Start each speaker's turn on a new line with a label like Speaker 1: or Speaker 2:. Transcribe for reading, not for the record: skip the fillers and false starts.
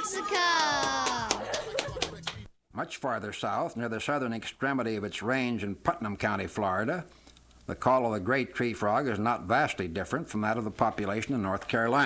Speaker 1: Mexico!
Speaker 2: Much farther south, near the southern extremity of its range in Putnam County, Florida, the call of the great tree frog is not vastly different from that of the population in North Carolina.